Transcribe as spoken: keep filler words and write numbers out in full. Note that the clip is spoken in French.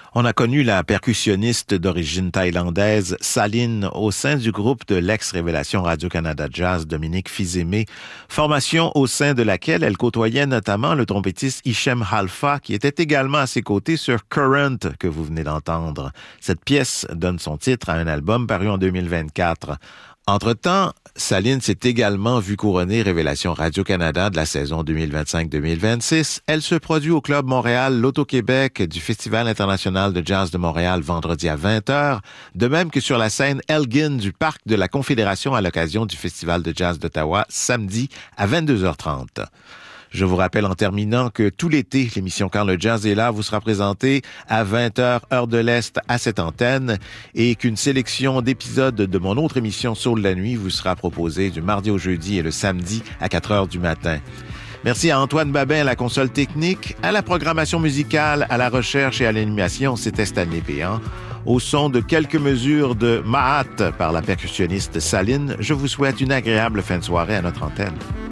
On a connu la percussionniste d'origine thaïlandaise Saline au sein du groupe de l'ex-révélation Radio-Canada Jazz Dominique Fils-Aimé, formation au sein de laquelle elle côtoyait notamment le trompettiste Hichem Halfa qui était également à ses côtés sur Current que vous venez d'entendre. Cette pièce donne son titre à un album paru en deux mille vingt-quatre. Entre-temps, Saline s'est également vue couronner Révélation Radio-Canada de la saison deux mille vingt-cinq deux mille vingt-six. Elle se produit au Club Montréal, l'Auto-Québec du Festival international de jazz de Montréal vendredi à vingt heures, de même que sur la scène Elgin du Parc de la Confédération à l'occasion du Festival de jazz d'Ottawa samedi à vingt-deux heures trente. Je vous rappelle en terminant que tout l'été, l'émission Quand le jazz est là vous sera présentée à vingt heures, heure de l'Est, à cette antenne et qu'une sélection d'épisodes de mon autre émission Soul la nuit vous sera proposée du mardi au jeudi et le samedi à quatre heures du matin. Merci à Antoine Babin à la console technique, à la programmation musicale, à la recherche et à l'animation, c'était Stanley Péan. Au son de quelques mesures de Mahat par la percussionniste Saline, je vous souhaite une agréable fin de soirée à notre antenne.